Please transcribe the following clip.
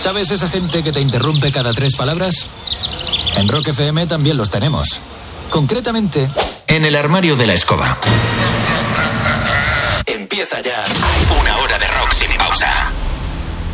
¿Sabes esa gente que te interrumpe cada 3 palabras? En Rock FM también los tenemos. Concretamente, en el armario de la escoba. Empieza ya una hora de rock sin pausa.